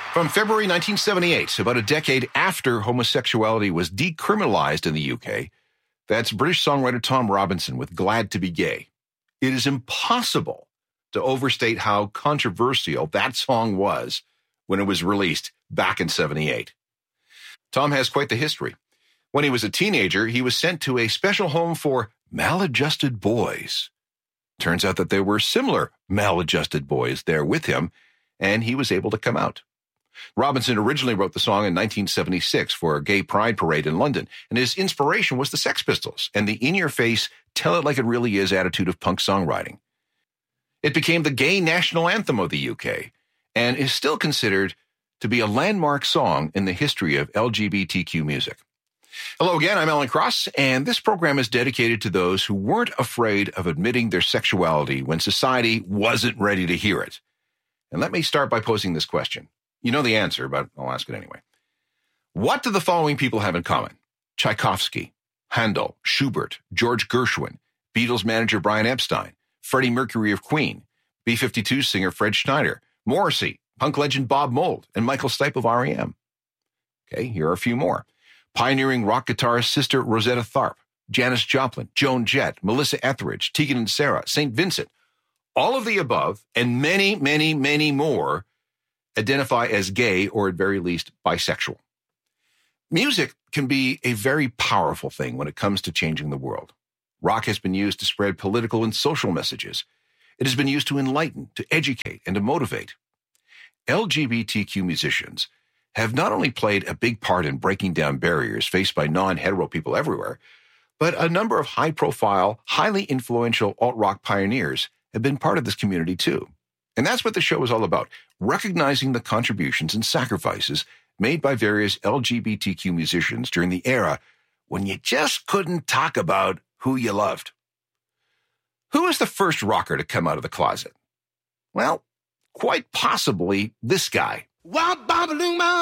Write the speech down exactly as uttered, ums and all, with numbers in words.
From February nineteen seventy-eight, about a decade after homosexuality was decriminalized in the U K, that's British songwriter Tom Robinson with Glad to Be Gay. It is impossible to overstate how controversial that song was when it was released back in seventy-eight. Tom has quite the history. When he was a teenager, he was sent to a special home for maladjusted boys. Turns out that there were similar maladjusted boys there with him, and he was able to come out. Robinson originally wrote the song in nineteen seventy-six for a gay pride parade in London, and his inspiration was the Sex Pistols and the in-your-face, tell-it-like-it-really-is attitude of punk songwriting. It became the gay national anthem of the U K and is still considered to be a landmark song in the history of L G B T Q music. Hello again, I'm Alan Cross, and this program is dedicated to those who weren't afraid of admitting their sexuality when society wasn't ready to hear it. And let me start by posing this question. You know the answer, but I'll ask it anyway. What do the following people have in common? Tchaikovsky, Handel, Schubert, George Gershwin, Beatles manager Brian Epstein, Freddie Mercury of Queen, B fifty-two singer Fred Schneider, Morrissey, punk legend Bob Mould, and Michael Stipe of R E M. Okay, here are a few more. Pioneering rock guitarist Sister Rosetta Tharpe, Janis Joplin, Joan Jett, Melissa Etheridge, Tegan and Sarah, Saint Vincent. All of the above, and many, many, many more, identify as gay or at very least bisexual. Music can be a very powerful thing when it comes to changing the world. Rock has been used to spread political and social messages. It has been used to enlighten, to educate, and to motivate. L G B T Q musicians have not only played a big part in breaking down barriers faced by non-hetero people everywhere, but a number of high-profile, highly influential alt-rock pioneers have been part of this community too. And that's what the show is all about, recognizing the contributions and sacrifices made by various L G B T Q musicians during the era when you just couldn't talk about who you loved. Who was the first rocker to come out of the closet? Well, quite possibly this guy.